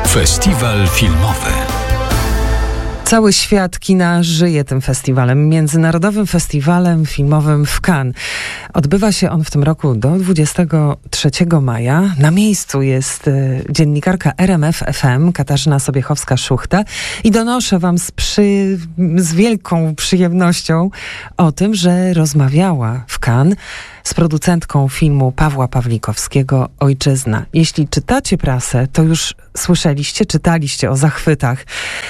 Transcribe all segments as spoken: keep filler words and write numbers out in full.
Festiwal filmowy. Cały świat kina żyje tym festiwalem, Międzynarodowym Festiwalem Filmowym w Cannes. Odbywa się on w tym roku do dwudziestego trzeciego maja. Na miejscu jest y, dziennikarka R M F F M Katarzyna Sobiechowska-Szuchta i donoszę wam z, przy, z wielką przyjemnością o tym, że rozmawiała w Cannes z producentką filmu Pawła Pawlikowskiego Ojczyzna. Jeśli czytacie prasę, to już słyszeliście, czytaliście o zachwytach,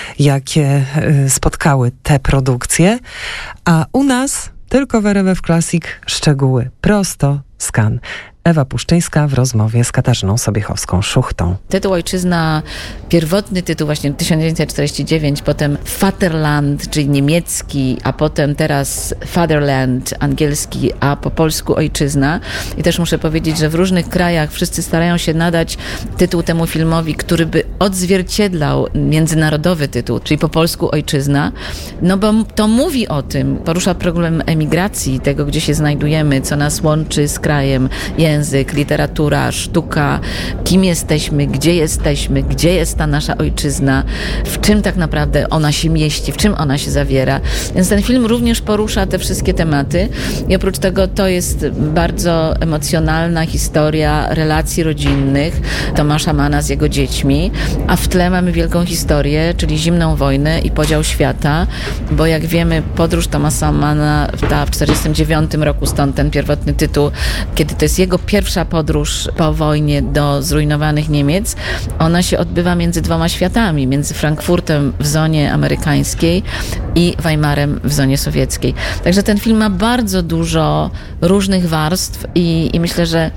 jakie y, spotkały te produkcje, a u nas tylko w R M F Classic szczegóły prosto z Cannes. Ewa Puszczyńska w rozmowie z Katarzyną Sobiechowską-Szuchtą. Tytuł Ojczyzna, pierwotny tytuł właśnie tysiąc dziewięćset czterdziesty dziewiąty, potem Vaterland, czyli niemiecki, a potem teraz Fatherland, angielski, a po polsku Ojczyzna. I też muszę powiedzieć, że w różnych krajach wszyscy starają się nadać tytuł temu filmowi, który by odzwierciedlał międzynarodowy tytuł, czyli po polsku Ojczyzna. No bo to mówi o tym, porusza problem emigracji, tego, gdzie się znajdujemy, co nas łączy z krajem, język, literatura, sztuka, kim jesteśmy, gdzie jesteśmy, gdzie jest ta nasza ojczyzna, w czym tak naprawdę ona się mieści, w czym ona się zawiera. Więc ten film również porusza te wszystkie tematy i oprócz tego to jest bardzo emocjonalna historia relacji rodzinnych Tomasza Manna z jego dziećmi, a w tle mamy wielką historię, czyli zimną wojnę i podział świata, bo jak wiemy, podróż Tomasa Manna w tysiąc dziewięćset czterdziestym dziewiątym roku, stąd ten pierwotny tytuł, kiedy to jest jego pierwsza podróż po wojnie do zrujnowanych Niemiec, ona się odbywa między dwoma światami, między Frankfurtem w zonie amerykańskiej i Weimarem w zonie sowieckiej. Także ten film ma bardzo dużo różnych warstw i, i myślę, że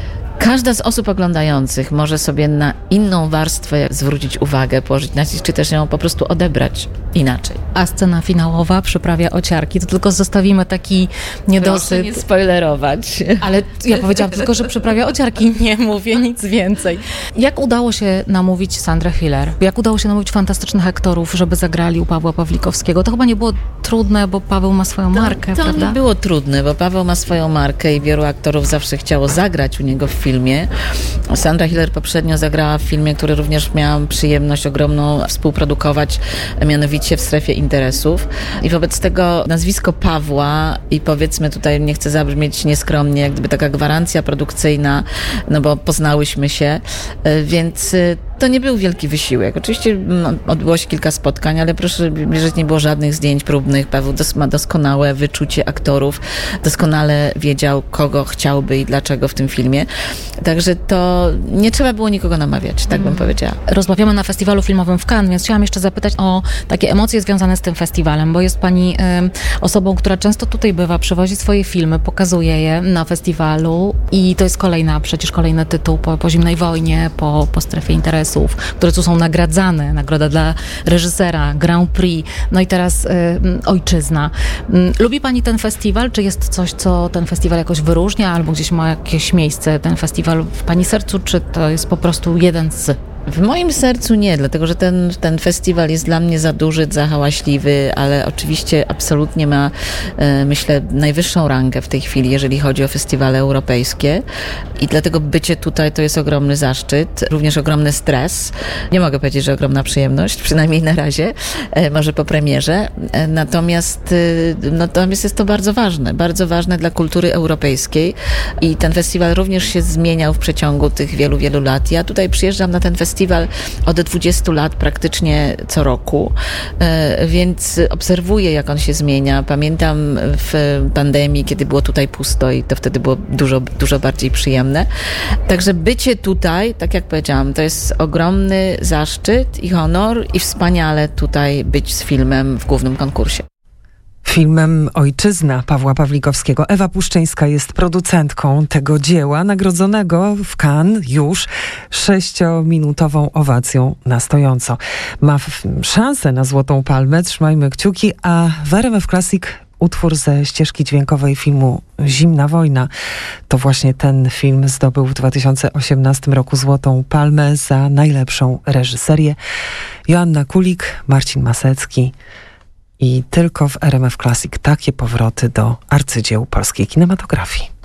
każda z osób oglądających może sobie na inną warstwę zwrócić uwagę, położyć nacisk, czy też ją po prostu odebrać inaczej. A scena finałowa przyprawia ociarki. To tylko zostawimy taki niedosyt. Proszę nie spoilerować. Ale ja powiedziałam tylko, że przyprawia ociarki. Nie mówię nic więcej. Jak udało się namówić Sandrę Hüller? Jak udało się namówić fantastycznych aktorów, żeby zagrali u Pawła Pawlikowskiego? To chyba nie było trudne, bo Paweł ma swoją markę, to, to prawda? nie było trudne, bo Paweł ma swoją markę i wielu aktorów zawsze chciało zagrać u niego w filmie. Sandra Hüller poprzednio zagrała w filmie, który również miałam przyjemność ogromną współprodukować, mianowicie W strefie interesów. I wobec tego nazwisko Pawła i powiedzmy tutaj, nie chcę zabrzmieć nieskromnie, jak gdyby taka gwarancja produkcyjna, no bo poznałyśmy się, więc to nie był wielki wysiłek. Oczywiście no, odbyło się kilka spotkań, ale proszę wierzyć, nie było żadnych zdjęć próbnych. Paweł dos- ma doskonałe wyczucie aktorów, doskonale wiedział, kogo chciałby i dlaczego w tym filmie. Także to nie trzeba było nikogo namawiać, tak bym powiedziała. Rozmawiamy na festiwalu filmowym w Cannes, więc chciałam jeszcze zapytać o takie emocje związane z tym festiwalem, bo jest pani y, osobą, która często tutaj bywa, przywozi swoje filmy, pokazuje je na festiwalu i to jest kolejna, przecież kolejny tytuł po, po zimnej wojnie, po, po strefie interesów, które tu są nagradzane. Nagroda dla reżysera, Grand Prix, no i teraz y, Ojczyzna. Y, lubi pani ten festiwal? Czy jest coś, co ten festiwal jakoś wyróżnia, albo gdzieś ma jakieś miejsce ten festiwal w pani sercu, czy to jest po prostu jeden z... W moim sercu nie, dlatego że ten, ten festiwal jest dla mnie za duży, za hałaśliwy, ale oczywiście absolutnie ma, e, myślę, najwyższą rangę w tej chwili, jeżeli chodzi o festiwale europejskie i dlatego bycie tutaj to jest ogromny zaszczyt, również ogromny stres. Nie mogę powiedzieć, że ogromna przyjemność, przynajmniej na razie, e, może po premierze. E, natomiast, e, natomiast jest to bardzo ważne, bardzo ważne dla kultury europejskiej i ten festiwal również się zmieniał w przeciągu tych wielu, wielu lat. Ja tutaj przyjeżdżam na ten festiwal Festiwal od dwudziestu lat praktycznie co roku, więc obserwuję, jak on się zmienia. Pamiętam w pandemii, kiedy było tutaj pusto i to wtedy było dużo, dużo bardziej przyjemne. Także bycie tutaj, tak jak powiedziałam, to jest ogromny zaszczyt i honor i wspaniale tutaj być z filmem w głównym konkursie. Filmem Ojczyzna Pawła Pawlikowskiego. Ewa Puszczyńska jest producentką tego dzieła, nagrodzonego w Cannes już sześciominutową owacją na stojąco. Ma f- szansę na Złotą Palmę, trzymajmy kciuki, a w R M F Classic utwór ze ścieżki dźwiękowej filmu Zimna wojna. To właśnie ten film zdobył w dwa tysiące osiemnastym roku Złotą Palmę za najlepszą reżyserię. Joanna Kulik, Marcin Masecki. I tylko w R M F Classic takie powroty do arcydzieł polskiej kinematografii.